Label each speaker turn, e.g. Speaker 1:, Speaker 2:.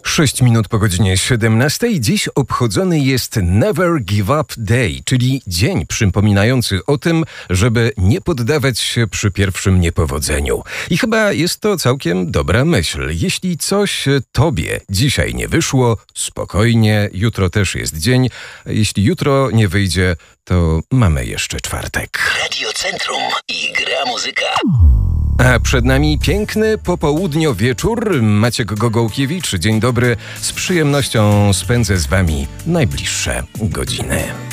Speaker 1: 6 minut po godzinie 17. Dziś obchodzony jest Never Give Up Day, czyli dzień przypominający o tym, żeby nie poddawać się przy pierwszym niepowodzeniu. I chyba jest to całkiem dobra myśl. Jeśli coś tobie dzisiaj nie wyszło, spokojnie, jutro też jest dzień. Jeśli jutro nie wyjdzie, to mamy jeszcze czwartek.
Speaker 2: Radio Centrum i gra muzyka.
Speaker 1: A przed nami piękny popołudniowieczór. Maciek Gogołkiewicz, dzień dobry. Z przyjemnością spędzę z wami najbliższe godziny.